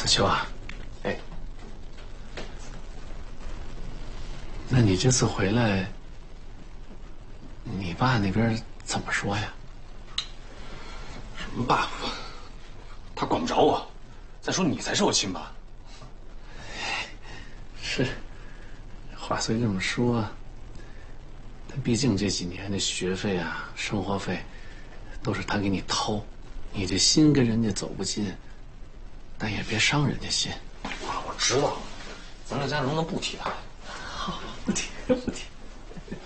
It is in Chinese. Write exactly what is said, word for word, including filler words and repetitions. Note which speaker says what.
Speaker 1: 子秋啊，
Speaker 2: 哎，
Speaker 1: 那你这次回来，你爸那边怎么说呀？
Speaker 2: 什么爸？他管不着我。再说你才是我亲爸。
Speaker 1: 是，话虽这么说，但毕竟这几年的学费啊、生活费，都是他给你掏，你这心跟人家走不近，但也别伤人家心。
Speaker 2: 啊，我知道，咱这家能不能不提他？
Speaker 1: 好，不提不提。